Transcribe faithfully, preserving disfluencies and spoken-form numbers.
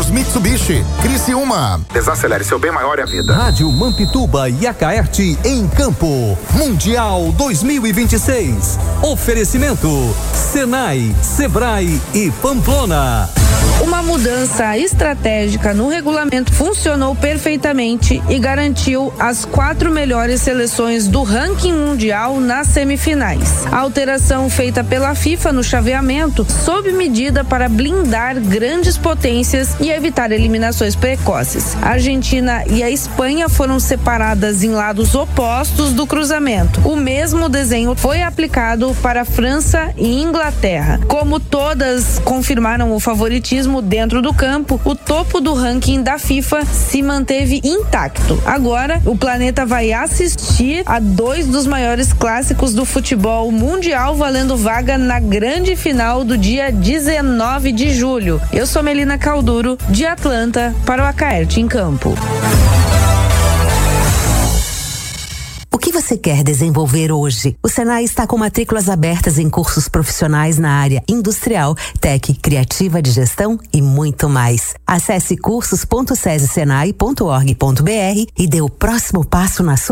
Motors Mitsubishi, Criciúma. Desacelere seu bem maior é a vida. Rádio Mampituba e Acaerte em campo. Mundial dois mil e vinte e seis. Oferecimento Senai, Sebrae e Pamplona. Uma mudança estratégica no regulamento funcionou perfeitamente e garantiu as quatro melhores seleções do ranking mundial nas semifinais. A alteração feita pela FIFA no chaveamento sob medida para blindar grandes potências e evitar eliminações precoces. A Argentina e a Espanha foram separadas em lados opostos do cruzamento. O mesmo desenho foi aplicado para França e Inglaterra. Como todas confirmaram o favoritismo dentro do campo, o topo do ranking da FIFA se manteve intacto. Agora, o planeta vai assistir a dois dos maiores clássicos do futebol mundial valendo vaga na grande final do dia dezenove de julho. Eu sou Melina Calduro, de Atlanta, para o Acaerte em Campo. O que você quer desenvolver hoje? O Senai está com matrículas abertas em cursos profissionais na área industrial, tech, criativa de gestão e muito mais. Acesse cursos ponto sesi senai ponto org ponto br e dê o próximo passo na sua